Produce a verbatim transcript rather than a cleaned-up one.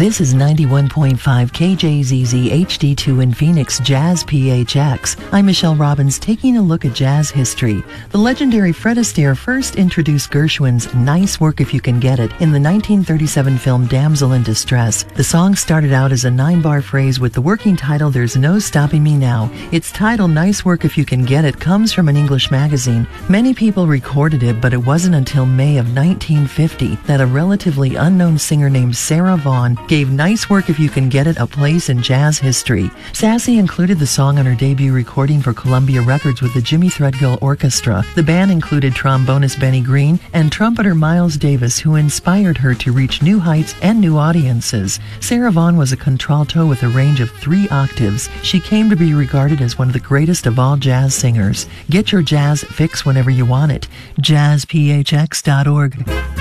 This is ninety-one point five K J Z Z H D two in Phoenix Jazz P H X. I'm Michelle Robbins taking a look at jazz history. The legendary Fred Astaire first introduced Gershwin's Nice Work If You Can Get It in the nineteen thirty-seven film Damsel in Distress. The song started out as a nine-bar phrase with the working title There's No Stopping Me Now. Its title, Nice Work If You Can Get It, comes from an English magazine. Many people recorded it, but it wasn't until May of nineteen fifty that a relatively unknown singer named Sarah Vaughan gave Nice Work If You Can Get It a place in jazz history. Sassy included the song on her debut recording for Columbia Records with the Jimmy Threadgill Orchestra. The band included trombonist Benny Green and trumpeter Miles Davis, who inspired her to reach new heights and new audiences. Sarah Vaughan was a contralto with a range of three octaves. She came to be regarded as one of the greatest of all jazz singers. Get your jazz fix whenever you want it. jazz p h x dot org.